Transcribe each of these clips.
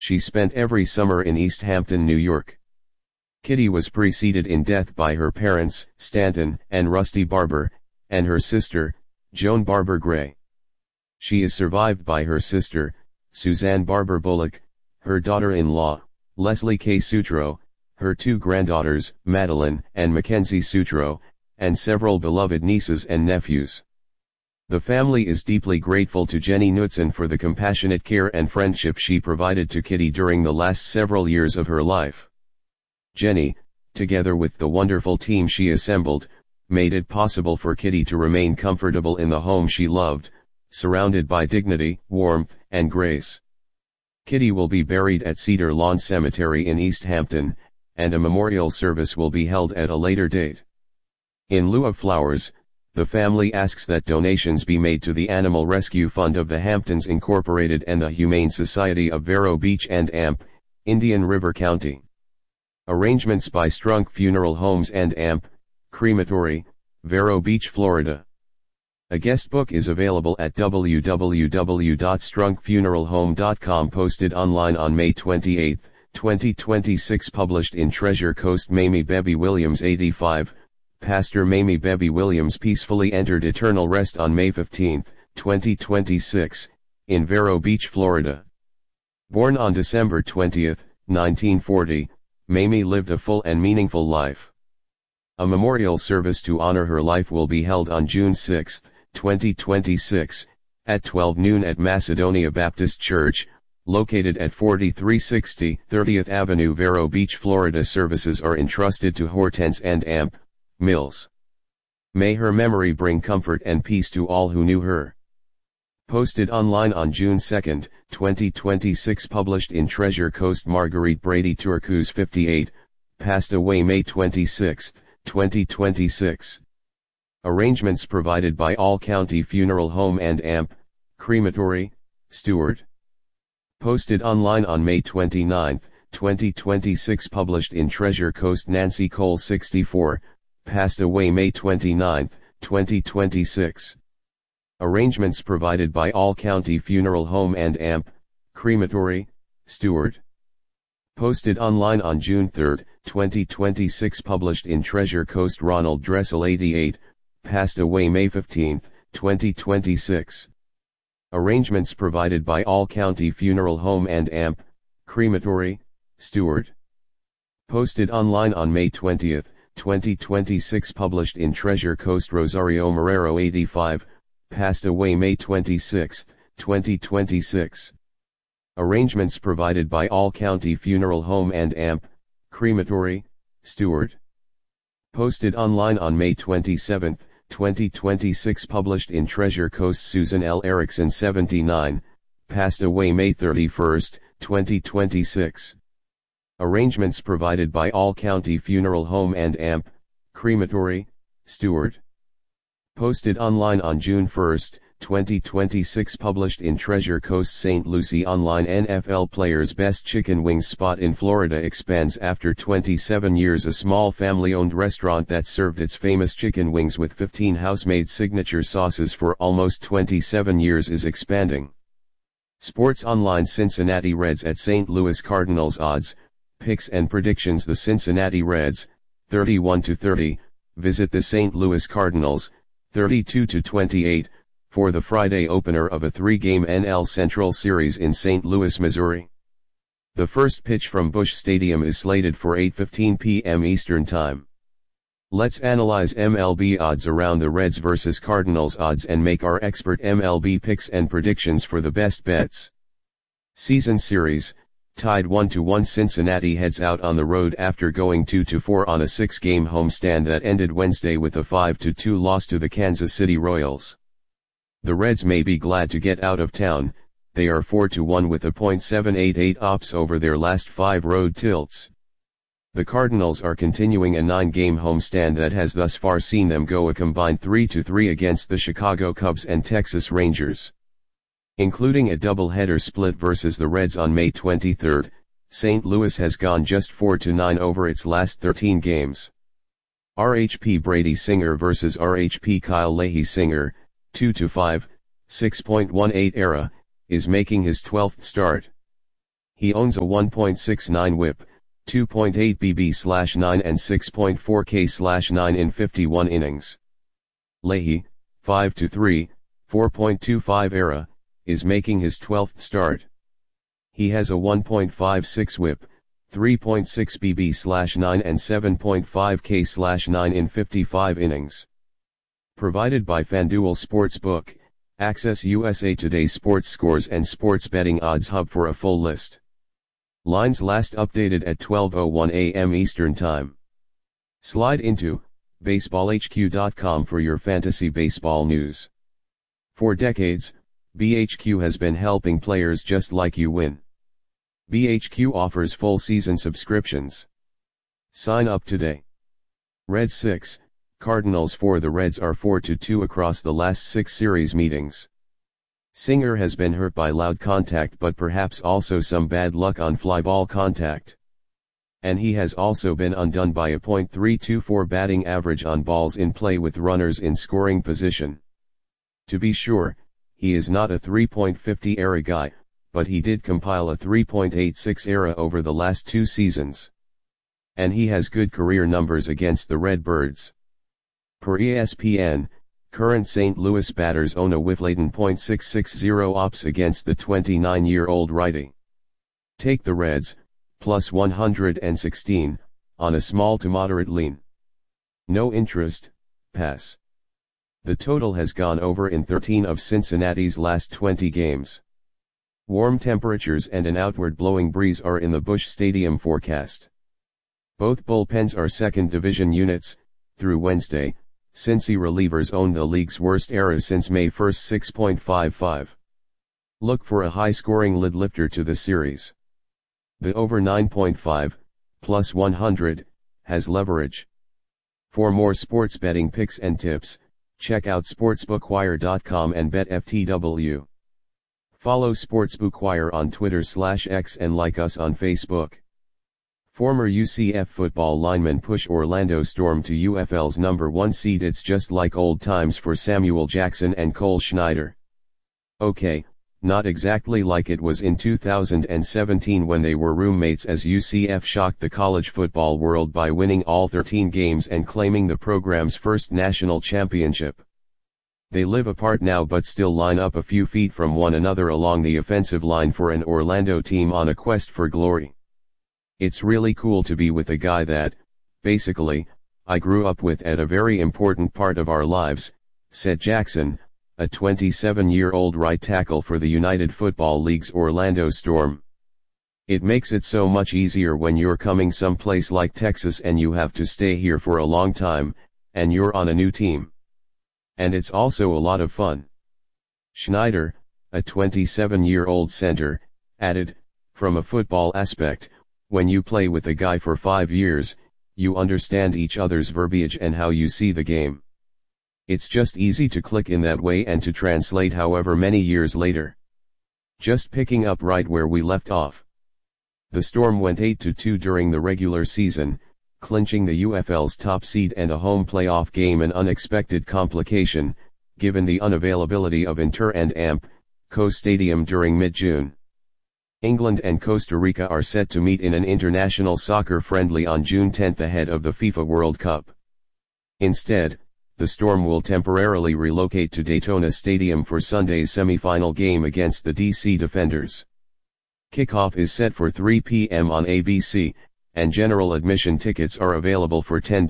She spent every summer in East Hampton, New York. Kitty was preceded in death by her parents, Stanton and Rusty Barber, and her sister, Joan Barber Gray. She is survived by her sister, Suzanne Barber Bullock, her daughter-in-law, Leslie K. Sutro, her two granddaughters, Madeline and Mackenzie Sutro, and several beloved nieces and nephews. The family is deeply grateful to Jenny Knutson for the compassionate care and friendship she provided to Kitty during the last several years of her life. Jenny, together with the wonderful team she assembled, made it possible for Kitty to remain comfortable in the home she loved, surrounded by dignity, warmth, and grace. Kitty will be buried at Cedar Lawn Cemetery in East Hampton, and a memorial service will be held at a later date. In lieu of flowers, the family asks that donations be made to the Animal Rescue Fund of the Hamptons Incorporated and the Humane Society of Vero Beach and Amp, Indian River County. Arrangements by Strunk Funeral Homes and Amp, Crematory, Vero Beach, Florida. A guest book is available at www.strunkfuneralhome.com, posted online on May 28, 2026, published in Treasure Coast. Mamie Bebby Williams, 85, Pastor Mamie Bebby Williams peacefully entered eternal rest on May 15, 2026, in Vero Beach, Florida. Born on December 20, 1940, Mamie lived a full and meaningful life. A memorial service to honor her life will be held on June 6, 2026, at 12 noon at Macedonia Baptist Church, located at 4360 30th Avenue, Vero Beach, Florida. Services are entrusted to Hortense and Amp Mills. May her memory bring comfort and peace to all who knew her. Posted online on June 2, 2026, published in Treasure Coast. Marguerite Brady Turcos, 58, passed away May 26, 2026. Arrangements provided by All County Funeral Home and Amp, Crematory, Stewart. Posted online on May 29, 2026, published in Treasure Coast. Nancy Cole, 64, passed away May 29, 2026. Arrangements provided by All County Funeral Home and Amp, Crematory, Stewart. Posted online on June 3, 2026, published in Treasure Coast. Ronald Dressel, 88, passed away May 15, 2026. Arrangements provided by All County Funeral Home and Amp, Crematory, Stewart. Posted online on May 20, 2026, published in Treasure Coast. Rosario Marrero, 85, passed away May 26, 2026. Arrangements provided by All County Funeral Home and Amp, Crematory, Stewart. Posted online on May 27, 2026, published in Treasure Coast. Susan L. Erickson, 79, passed away May 31, 2026. Arrangements provided by All County Funeral Home and Amp, Crematory, Stewart. Posted online on June 1, 2026, published in Treasure Coast. St. Lucie Online. NFL players' best chicken wings spot in Florida expands after 27 years. A small family-owned restaurant that served its famous chicken wings with 15 house-made signature sauces for almost 27 years is expanding. Sports Online. Cincinnati Reds at St. Louis Cardinals. Odds, picks and predictions. The Cincinnati Reds, 31-30, visit the St. Louis Cardinals, 32-28, for the Friday opener of a 3-game NL Central Series in St. Louis, Missouri. The first pitch from Busch Stadium is slated for 8:15 p.m. Eastern Time. Let's analyze MLB odds around the Reds vs. Cardinals odds and make our expert MLB picks and predictions for the best bets. Season Series, tied 1-1. Cincinnati heads out on the road after going 2-4 on a 6-game homestand that ended Wednesday with a 5-2 loss to the Kansas City Royals. The Reds may be glad to get out of town. They are 4-1 with a .788 ops over their last 5 road tilts. The Cardinals are continuing a 9-game homestand that has thus far seen them go a combined 3-3 against the Chicago Cubs and Texas Rangers. Including a doubleheader split versus the Reds on May 23, St. Louis has gone just 4-9 over its last 13 games. RHP Brady Singer vs. RHP Kyle Leahy. Singer, 2-5, 6.18 ERA, is making his 12th start. He owns a 1.69 whip, 2.8 BB/9 and 6.4 K/9 in 51 innings. Leahy, 5-3, 4.25 ERA, is making his 12th start. He has a 1.56 whip, 3.6 BB/9 and 7.5 K/9 in 55 innings. Provided by FanDuel Sportsbook, access USA Today's sports scores and sports betting odds hub for a full list. Lines last updated at 12:01 a.m. Eastern Time. Slide into baseballhq.com for your fantasy baseball news. For decades, BHQ has been helping players just like you win. BHQ offers full season subscriptions. Sign up today. Reds 6, Cardinals 4. The Reds are 4-2 across the last 6 series meetings. Singer has been hurt by loud contact but perhaps also some bad luck on fly ball contact. And he has also been undone by a .324 batting average on balls in play with runners in scoring position. To be sure, he is not a 3.50 ERA guy, but he did compile a 3.86 ERA over the last 2 seasons. And he has good career numbers against the Redbirds. Per ESPN, current St. Louis batters own a whiff-laden .660 OPS against the 29-year-old righty. Take the Reds, plus 116, on a small to moderate lean. No interest, pass. The total has gone over in 13 of Cincinnati's last 20 games. Warm temperatures and an outward blowing breeze are in the Busch Stadium forecast. Both bullpens are second division units. Through Wednesday, Cincy relievers own the league's worst ERA since May 1, 6.55. Look for a high-scoring lid lifter to the series. The over 9.5, plus 100, has leverage. For more sports betting picks and tips, check out sportsbookwire.com and BetFTW. Follow Sportsbookwire on Twitter/X and like us on Facebook. Former UCF football linemen push Orlando Storm to UFL's #1 seed. It's just like old times for Samuel Jackson and Cole Schneider. Okay, not exactly like it was in 2017 when they were roommates, as UCF shocked the college football world by winning all 13 games and claiming the program's first national championship. They live apart now but still line up a few feet from one another along the offensive line for an Orlando team on a quest for glory. It's really cool to be with a guy that, basically, I grew up with at a very important part of our lives, said Jackson, a 27-year-old right tackle for the United Football League's Orlando Storm. It makes it so much easier when you're coming someplace like Texas and you have to stay here for a long time, and you're on a new team. And it's also a lot of fun. Schneider, a 27-year-old center, added, from a football aspect, when you play with a guy for 5 years, you understand each other's verbiage and how you see the game. It's just easy to click in that way and to translate however many years later. Just picking up right where we left off. The Storm went 8-2 during the regular season, clinching the UFL's top seed and a home playoff game, an unexpected complication, given the unavailability of Inter and AMP-Co Stadium during mid-June. England and Costa Rica are set to meet in an international soccer friendly on June 10 ahead of the FIFA World Cup. Instead, the Storm will temporarily relocate to Daytona Stadium for Sunday's semifinal game against the DC Defenders. Kickoff is set for 3 p.m. on ABC, and general admission tickets are available for $10.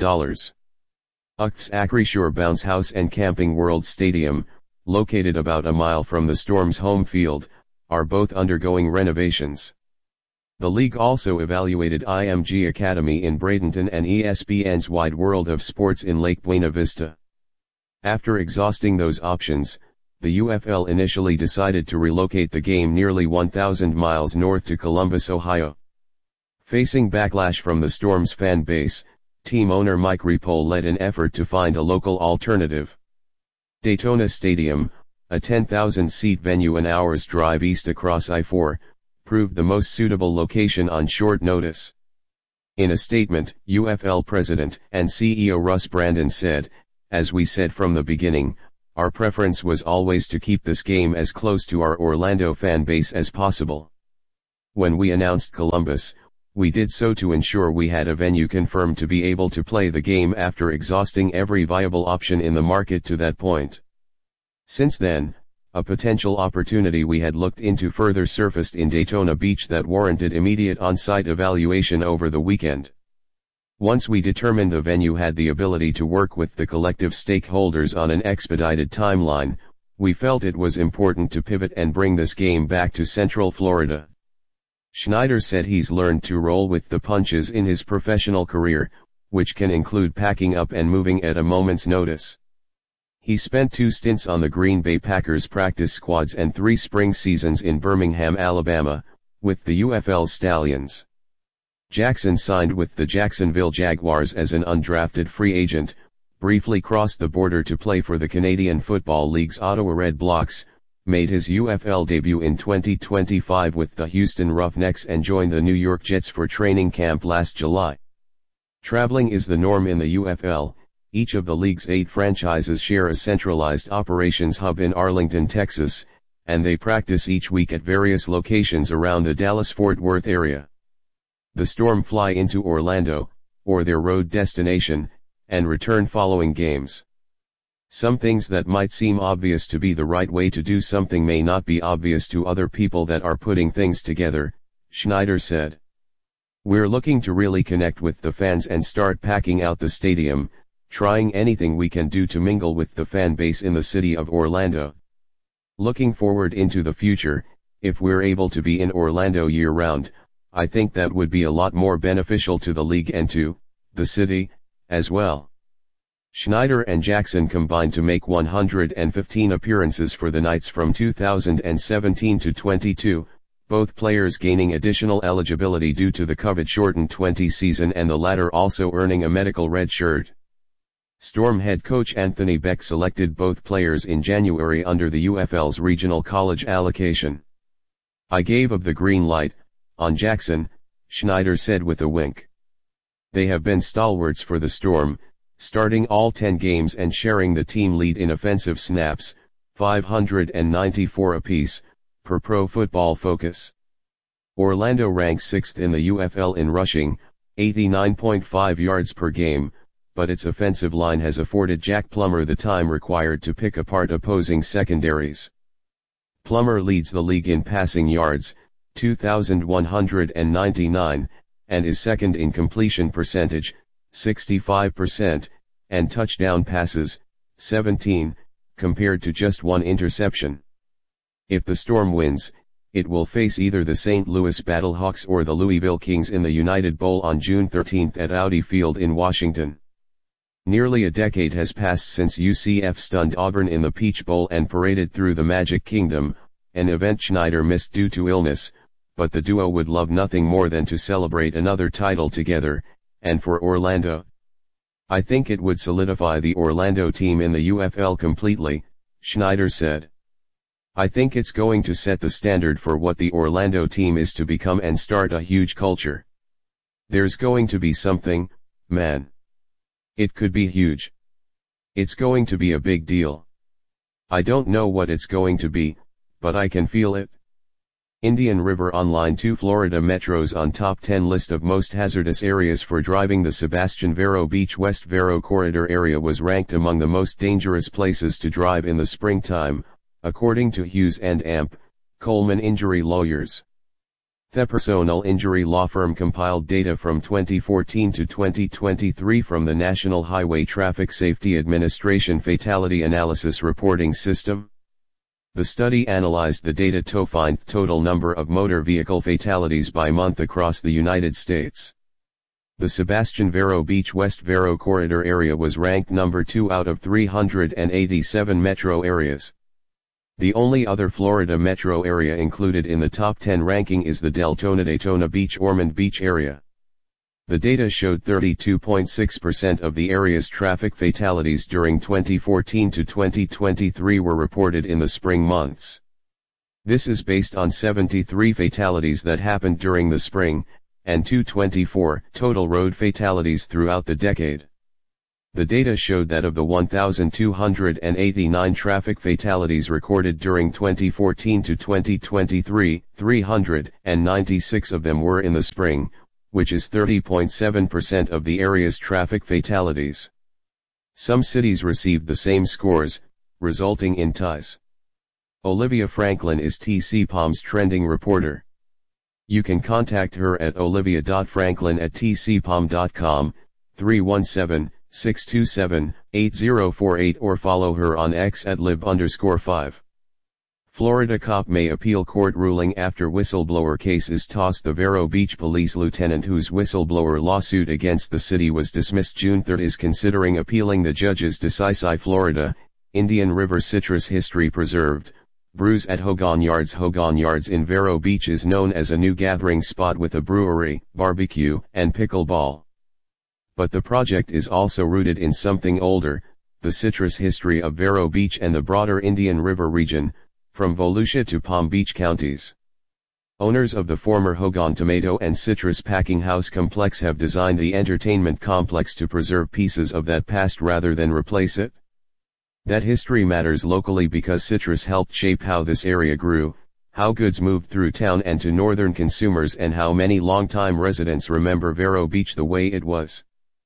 UCF's Acrisure Bounce House and Camping World Stadium, located about a mile from the Storm's home field, are both undergoing renovations. The league also evaluated IMG Academy in Bradenton and ESPN's Wide World of Sports in Lake Buena Vista. After exhausting those options, the UFL initially decided to relocate the game nearly 1,000 miles north to Columbus, Ohio. Facing backlash from the Storm's fan base, team owner Mike Repole led an effort to find a local alternative. Daytona Stadium, a 10,000-seat venue an hour's drive east across I-4, proved the most suitable location on short notice. In a statement, UFL President and CEO Russ Brandon said, "As we said from the beginning, our preference was always to keep this game as close to our Orlando fan base as possible. When we announced Columbus, we did so to ensure we had a venue confirmed to be able to play the game after exhausting every viable option in the market to that point. Since then, a potential opportunity we had looked into further surfaced in Daytona Beach that warranted immediate on-site evaluation over the weekend. Once we determined the venue had the ability to work with the collective stakeholders on an expedited timeline, we felt it was important to pivot and bring this game back to Central Florida. Schneider said he's learned to roll with the punches in his professional career, which can include packing up and moving at a moment's notice. He spent 2 stints on the Green Bay Packers practice squads and 3 spring seasons in Birmingham, Alabama, with the UFL Stallions. Jackson signed with the Jacksonville Jaguars as an undrafted free agent, briefly crossed the border to play for the Canadian Football League's Ottawa Red Blacks, made his UFL debut in 2025 with the Houston Roughnecks and joined the New York Jets for training camp last July. Traveling is the norm in the UFL. Each of the league's 8 franchises share a centralized operations hub in Arlington, Texas, and they practice each week at various locations around the Dallas-Fort Worth area. The Storm fly into Orlando, or their road destination, and return following games. Some things that might seem obvious to be the right way to do something may not be obvious to other people that are putting things together, Schneider said. We're looking to really connect with the fans and start packing out the stadium, trying anything we can do to mingle with the fan base in the city of Orlando. Looking forward into the future, if we're able to be in Orlando year-round, I think that would be a lot more beneficial to the league and to the city as well. Schneider and Jackson combined to make 115 appearances for the Knights from 2017 to 22, both players gaining additional eligibility due to the COVID-shortened 20 season and the latter also earning a medical red shirt. Storm head coach Anthony Beck selected both players in January under the UFL's regional college allocation. I gave of the green light on Jackson, Schneider said with a wink. They have been stalwarts for the Storm, starting all 10 games and sharing the team lead in offensive snaps, 594 apiece, per Pro Football Focus. Orlando ranks 6th in the UFL in rushing, 89.5 yards per game, but its offensive line has afforded Jack Plummer the time required to pick apart opposing secondaries. Plummer leads the league in passing yards, 2,199, and is second in completion percentage, 65%, and touchdown passes, 17, compared to just 1 interception. If the Storm wins, it will face either the St. Louis Battlehawks or the Louisville Kings in the United Bowl on June 13 at Audi Field in Washington. Nearly a decade has passed since UCF stunned Auburn in the Peach Bowl and paraded through the Magic Kingdom, an event Schneider missed due to illness, but the duo would love nothing more than to celebrate another title together, and for Orlando. I think it would solidify the Orlando team in the UFL completely, Schneider said. I think it's going to set the standard for what the Orlando team is to become and start a huge culture. There's going to be something, man. It could be huge. It's going to be a big deal. I don't know what it's going to be, but I can feel it. Indian River Online 2 Florida Metro's on top 10 list of most hazardous areas for driving. The Sebastian Vero Beach West Vero Corridor area was ranked among the most dangerous places to drive in the springtime, according to Hughes and Amp, Coleman Injury Lawyers. The personal injury law firm compiled data from 2014 to 2023 from the National Highway Traffic Safety Administration Fatality Analysis Reporting System. The study analyzed the data to find the total number of motor vehicle fatalities by month across the United States. The Sebastian Vero Beach West Vero Corridor area was ranked number 2 out of 387 metro areas. The only other Florida metro area included in the top 10 ranking is the Deltona-Daytona Beach-Ormond Beach area. The data showed 32.6% of the area's traffic fatalities during 2014 to 2023 were reported in the spring months. This is based on 73 fatalities that happened during the spring, and 224 total road fatalities throughout the decade. The data showed that of the 1,289 traffic fatalities recorded during 2014 to 2023, 396 of them were in the spring, which is 30.7% of the area's traffic fatalities. Some cities received the same scores, resulting in ties. Olivia Franklin is TCPOM's trending reporter. You can contact her at olivia.franklin@tcpom.com, 317-627-8048 or follow her on X at @lib_5. Florida cop may appeal court ruling after whistleblower case is tossed. The Vero Beach police lieutenant whose whistleblower lawsuit against the city was dismissed June 3 is considering appealing the judge's decision. Florida, Indian River citrus history preserved. Brews at Hogan Yards. Hogan Yards in Vero Beach is known as a new gathering spot with a brewery, barbecue, and pickleball. But the project is also rooted in something older, the citrus history of Vero Beach and the broader Indian River region, from Volusia to Palm Beach counties. Owners of the former Hogan Tomato and Citrus Packing House complex have designed the entertainment complex to preserve pieces of that past rather than replace it. That history matters locally because citrus helped shape how this area grew, how goods moved through town and to northern consumers, and how many longtime residents remember Vero Beach the way it was.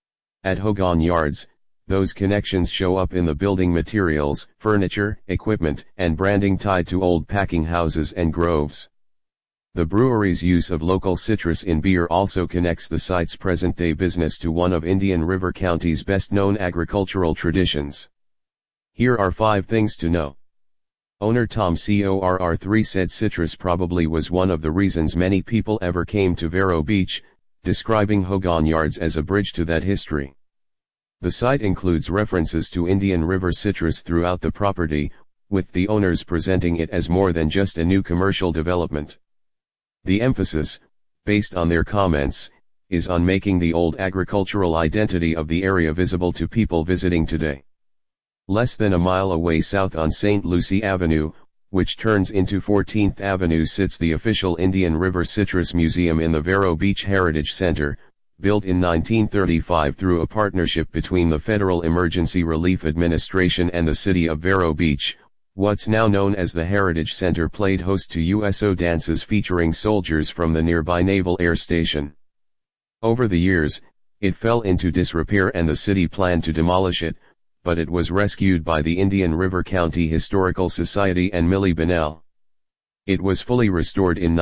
At Hogan Yards, those connections show up in the building materials, furniture, equipment, and branding tied to old packing houses and groves. The brewery's use of local citrus in beer also connects the site's present-day business to one of Indian River County's best-known agricultural traditions. Here are 5 things to know. Owner Tom Corr3 said citrus probably was one of the reasons many people ever came to Vero Beach, describing Hogan Yards as a bridge to that history. The site includes references to Indian River citrus throughout the property, with the owners presenting it as more than just a new commercial development. The emphasis, based on their comments, is on making the old agricultural identity of the area visible to people visiting today. Less than a mile away south on St. Lucie Avenue, which turns into 14th Avenue, sits the official Indian River Citrus Museum in the Vero Beach Heritage Center, built in 1935 through a partnership between the Federal Emergency Relief Administration and the city of Vero Beach. What's now known as the Heritage Center played host to USO dances featuring soldiers from the nearby Naval Air Station. Over the years, it fell into disrepair and the city planned to demolish it, but it was rescued by the Indian River County Historical Society and Millie Bunnell. It was fully restored in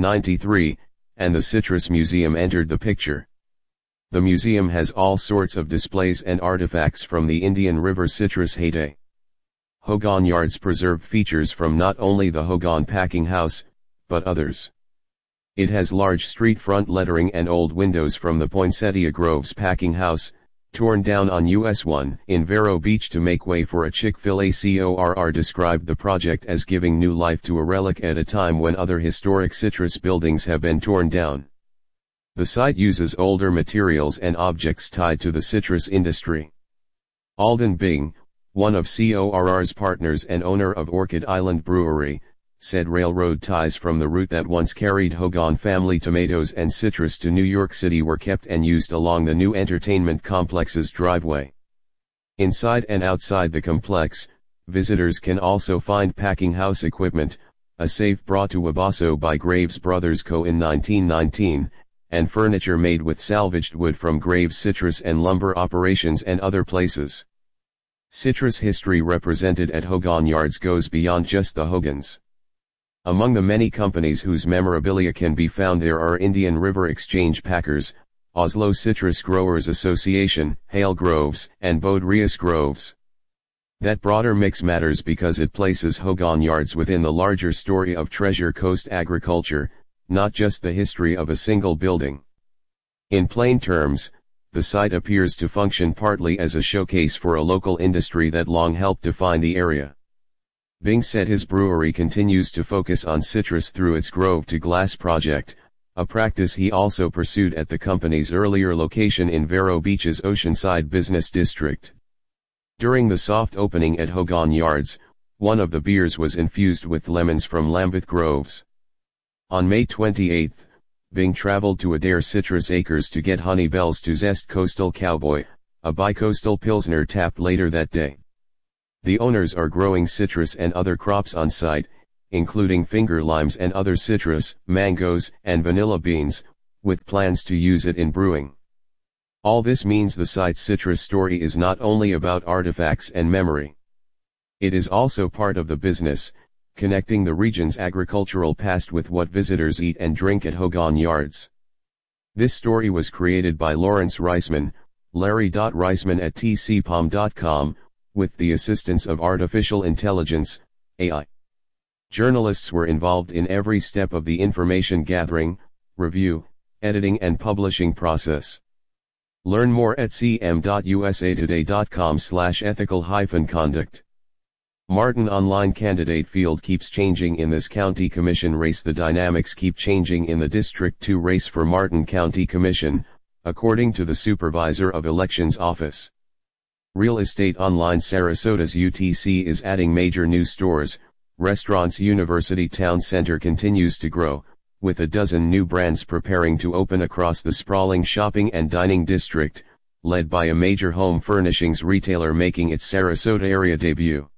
1993, and the Citrus Museum entered the picture. The museum has all sorts of displays and artifacts from the Indian River citrus heyday. Hogan Yards preserved features from not only the Hogan Packing House, but others. It has large street front lettering and old windows from the Poinsettia Groves Packing House, torn down on US 1 in Vero Beach to make way for a Chick-fil-A. Corr described the project as giving new life to a relic at a time when other historic citrus buildings have been torn down. The site uses older materials and objects tied to the citrus industry. Alden Bing, one of Corr's partners and owner of Orchid Island Brewery, said railroad ties from the route that once carried Hogan family tomatoes and citrus to New York City were kept and used along the new entertainment complex's driveway. Inside and outside the complex, visitors can also find packing house equipment, a safe brought to Wabasso by Graves Brothers Co. in 1919, and furniture made with salvaged wood from Graves citrus and lumber operations and other places. Citrus history represented at Hogan Yards goes beyond just the Hogans. Among the many companies whose memorabilia can be found there are Indian River Exchange Packers, Oslo Citrus Growers Association, Hale Groves, and Bodrius Groves. That broader mix matters because it places Hogan Yards within the larger story of Treasure Coast agriculture, not just the history of a single building. In plain terms, the site appears to function partly as a showcase for a local industry that long helped define the area. Bing said his brewery continues to focus on citrus through its Grove to Glass project, a practice he also pursued at the company's earlier location in Vero Beach's Oceanside Business District. During the soft opening at Hogan Yards, one of the beers was infused with lemons from Lambeth Groves. On May 28, Bing traveled to Adair Citrus Acres to get honey bells to zest Coastal Cowboy, a bicoastal Pilsner tapped later that day. The owners are growing citrus and other crops on site, including finger limes and other citrus, mangoes, and vanilla beans, with plans to use it in brewing. All this means the site's citrus story is not only about artifacts and memory. It is also part of the business, connecting the region's agricultural past with what visitors eat and drink at Hogan Yards. This story was created by Lawrence Reisman, Larry.Reisman at tcpom.com, with the assistance of artificial intelligence, AI. Journalists were involved in every step of the information gathering, review, editing and publishing process. Learn more at cm.usatoday.com/ethical-conduct. Martin online candidate field keeps changing in this county commission race. The dynamics keep changing in the District 2 race for Martin County Commission, according to the Supervisor of Elections Office. Real Estate Online Sarasota's UTC is adding major new stores, restaurants. University Town Center continues to grow, with a dozen new brands preparing to open across the sprawling shopping and dining district, led by a major home furnishings retailer making its Sarasota area debut.